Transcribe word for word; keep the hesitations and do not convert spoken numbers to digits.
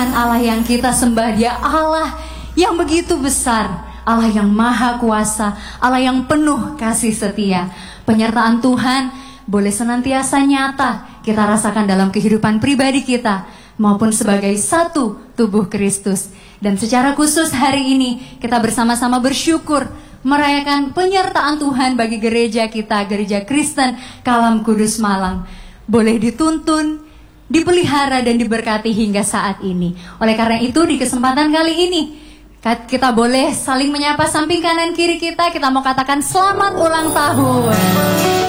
Tuhan Allah yang kita sembah, Dia Allah yang begitu besar, Allah yang maha kuasa, Allah yang penuh kasih setia. Penyertaan Tuhan boleh senantiasa nyata kita rasakan dalam kehidupan pribadi kita maupun sebagai satu tubuh Kristus. Dan secara khusus hari ini kita bersama-sama bersyukur merayakan penyertaan Tuhan bagi gereja kita, Gereja Kristen Kalam Kudus Malang. Boleh dituntun, dipelihara dan diberkati hingga saat ini. Oleh karena itu di kesempatan kali ini kita boleh saling menyapa samping kanan kiri kita. Kita mau katakan selamat ulang tahun.